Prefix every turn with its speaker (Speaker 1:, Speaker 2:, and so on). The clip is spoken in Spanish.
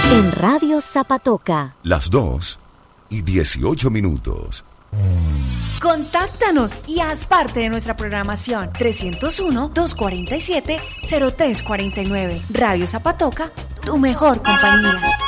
Speaker 1: En Radio Zapatoca.
Speaker 2: Las 2:18.
Speaker 3: Contáctanos y haz parte de nuestra programación. 301-247-0349. Radio Zapatoca, tu mejor compañía.